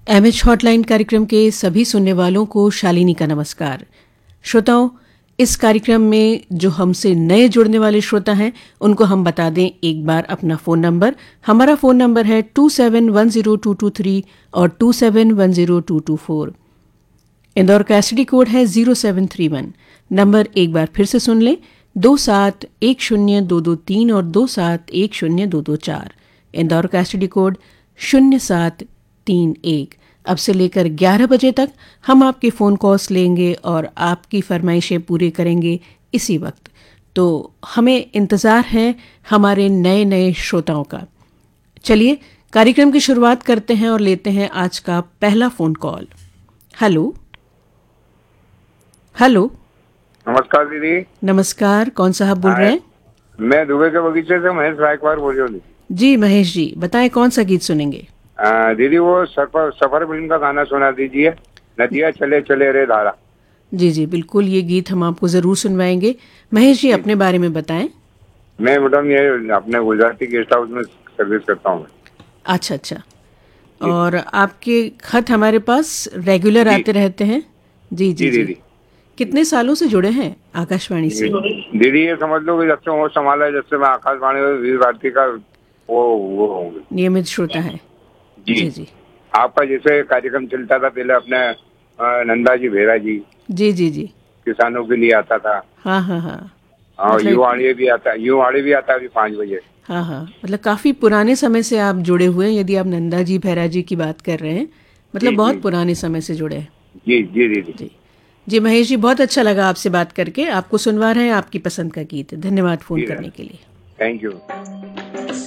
MH hotline कार्यक्रम के सभी सुनने वालों को शालिनी का नमस्कार। श्रोताओं, इस कार्यक्रम में जो हमसे नए जुड़ने वाले श्रोता हैं उनको हम बता दें एक बार अपना फ़ोन नंबर। हमारा फ़ोन नंबर है 27102223 और 27102224। इंदौर का एसटीडी कोड है 0731। नंबर एक बार फिर से सुन लें, 27102223 और 27102224। इंदौर का एसटीडी कोड 0731। अब से लेकर 11 बजे तक हम आपके फ़ोन कॉल्स लेंगे और आपकी फरमाइशें पूरी करेंगे इसी वक्त। तो हमें इंतज़ार है हमारे नए नए श्रोताओं का। चलिए कार्यक्रम की शुरुआत करते हैं और लेते हैं आज का पहला फ़ोन कॉल। Hello hello. नमस्कार दीदी। नमस्कार, कौन साहब बोल रहे हैं? मैं दुबे के बगीचे से महेश रायकवार बोल रहा हूँ। जी महेश जी, बताएं कौन सा गीत सुनेंगे? दीदी वो सफर फिल्म का गाना सुना दीजिए, नदिया चले चले रे धारा। जी जी बिल्कुल, ये गीत हम आपको ज़रूर सुनवाएंगे। महेश जी अपने बारे में बताएं। मैं मैडम ये अपने गुजराती गेस्ट हाउस में सर्विस करता हूँ। अच्छा अच्छा। और आपके खत हमारे पास रेगुलर आते रहते हैं? जी जी जी। दीदी कितने सालों से जुड़े हैं आकाशवाणी से? दीदी ये समझ लो कि जब से वो संभाला है, जब से मैं आकाशवाणी और वीर भारती का वो होंगे नियमित श्रोता है। जी जी आपका जैसे कार्यक्रम चलता था पहले अपने नंदा जी भेरा जी जी जी जी। किसानों के लिए आता था। हाँ हाँ हाँ। और युवाणी भी आता अभी 5 बजे। हाँ हाँ, मतलब काफ़ी पुराने समय से आप जुड़े हुए हैं। यदि आप नंदा जी भैरा जी की बात कर रहे हैं, मतलब बहुत पुराने समय से जुड़े हैं। जी जी दीदी जी जी। महेश जी, बहुत अच्छा लगा आपसे बात करके। आपको सुनवा रहे हैं आपकी पसंद का गीत। धन्यवाद फ़ोन करने के लिए। Thank you.